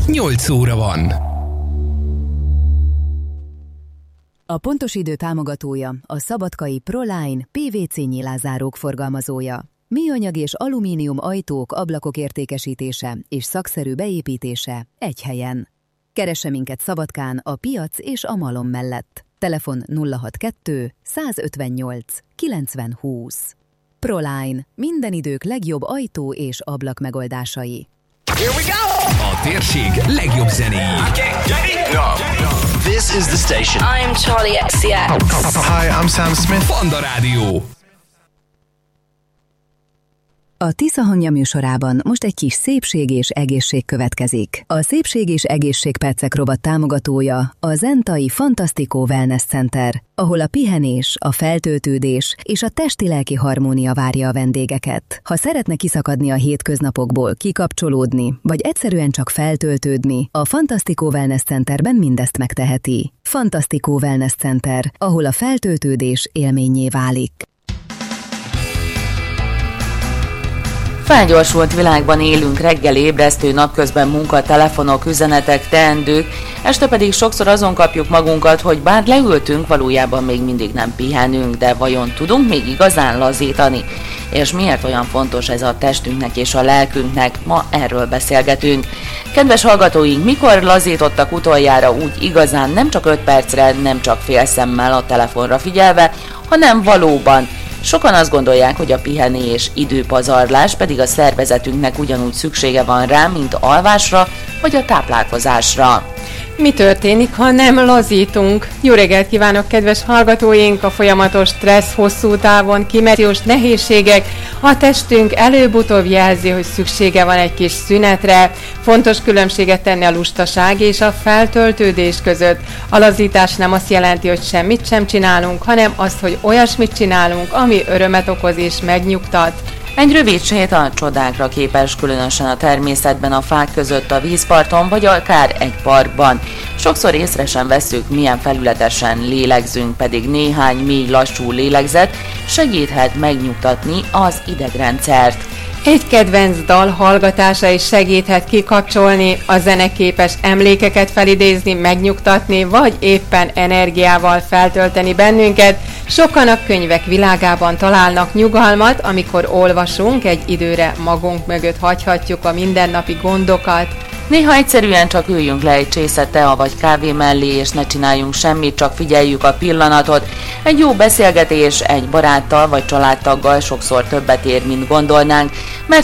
8 óra van. A pontos idő támogatója a szabadkai Proline PVC nyilázárók forgalmazója. Műanyag és alumínium ajtók, ablakok értékesítése és szakszerű beépítése egy helyen. Keresse minket Szabadkán a Piac és a Malom mellett. Telefon 062 158 90 20. Proline. Minden idők legjobb ajtó és ablak megoldásai. Here we go! A térség legjobb zenéi. This is the station. I'm Charlie XCX. Hi, I'm Sam Smith. Panda Rádió. A Tisza hangja műsorában most egy kis szépség és egészség következik. A Szépség és Egészségpercek rovat támogatója a Zentai Fantastico Wellness Center, ahol a pihenés, a feltöltődés és a testi-lelki harmónia várja a vendégeket. Ha szeretne kiszakadni a hétköznapokból, kikapcsolódni, vagy egyszerűen csak feltöltődni, a Fantastico Wellness Centerben mindezt megteheti. Fantastico Wellness Center, ahol a feltöltődés élménnyé válik. Felgyorsult világban élünk, reggel ébresztő, napközben munka, telefonok, üzenetek, teendők, este pedig sokszor azon kapjuk magunkat, hogy bár leültünk, valójában még mindig nem pihenünk, de vajon tudunk még igazán lazítani? És miért olyan fontos ez a testünknek és a lelkünknek? Ma erről beszélgetünk. Kedves hallgatóink, mikor lazítottak utoljára úgy igazán, nem csak 5 percre, nem csak fél szemmel a telefonra figyelve, hanem valóban? Sokan azt gondolják, hogy a pihenés időpazarlás, pedig a szervezetünknek ugyanúgy szüksége van rá, mint alvásra vagy a táplálkozásra. Mi történik, ha nem lazítunk? Jó reggelt kívánok, kedves hallgatóink! A folyamatos stressz, hosszú távon kimerülős nehézségek, a testünk előbb-utóbb jelzi, hogy szüksége van egy kis szünetre. Fontos különbséget tenni a lustaság és a feltöltődés között. A lazítás nem azt jelenti, hogy semmit sem csinálunk, hanem azt, hogy olyasmit csinálunk, ami örömet okoz és megnyugtat. Egy rövid séta csodákra képes, különösen a természetben, a fák között, a vízparton, vagy akár egy parkban. Sokszor észre sem vesszük, milyen felületesen lélegzünk, pedig néhány mély, lassú lélegzet segíthet megnyugtatni az idegrendszert. Egy kedvenc dal hallgatása is segíthet kikapcsolni, a zene képes emlékeket felidézni, megnyugtatni, vagy éppen energiával feltölteni bennünket. Sokan a könyvek világában találnak nyugalmat, amikor olvasunk, egy időre magunk mögött hagyhatjuk a mindennapi gondokat. Néha egyszerűen csak üljünk le egy csésze tea vagy kávé mellé, és ne csináljunk semmit, csak figyeljük a pillanatot. Egy jó beszélgetés egy baráttal vagy családtaggal sokszor többet ér, mint gondolnánk, mert